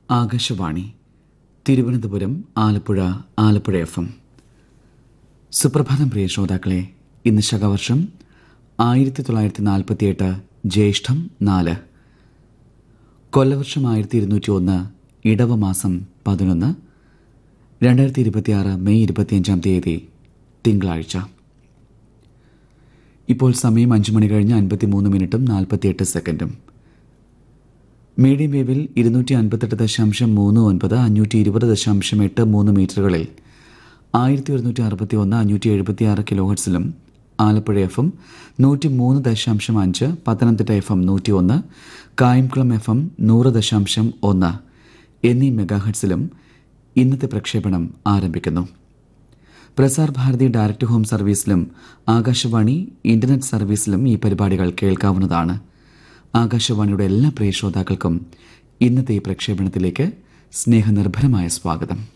Akashvani Thiruvananthapuram, Alappuzha, Alappuzha FM. സുപ്രഭാതം പ്രിയ ശ്രോതാക്കളെ. ഇന്ന് ശകവർഷം 1948 ജ്യേഷ്ഠം 4, കൊല്ലവർഷം 1201 ഇടവമാസം 11, 2026 മെയ് 25 തിങ്കളാഴ്ച. ഇപ്പോൾ സമയം 5 മണി കഴിഞ്ഞ് 53 മിനിറ്റും 48 സെക്കൻഡും. Medium വേവിൽ 258.39, 520.83 മീറ്ററുകളിൽ 1161 576 kilo ഹെർട്സിലും, Alappuzha FM 103.5, Pathanamthitta FM 101, Kayamkulam FM 100.1 എന്നീ മെഗാഹെർട്സിലും ഇന്നത്തെ പ്രക്ഷേപണം ആരംഭിക്കുന്നു. Prasar Bharati direct home സർവീസിലും Akashvani internet സർവീസിലും ഈ പരിപാടികൾ കേൾക്കാവുന്നതാണ്. ആകാശവാണിയുടെ എല്ലാ പ്രിയ ശ്രോതാക്കൾക്കും ഇന്നത്തെ ഈ പ്രക്ഷേപണത്തിലേക്ക് സ്നേഹനിർഭരമായ സ്വാഗതം.